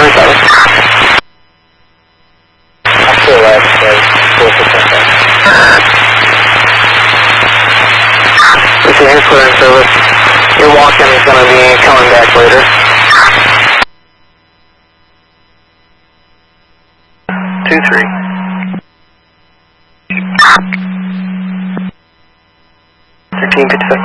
Up to the left, 4%. Okay, here's clear in service. Your walk-in is going to be coming back later. 2-3. 1356.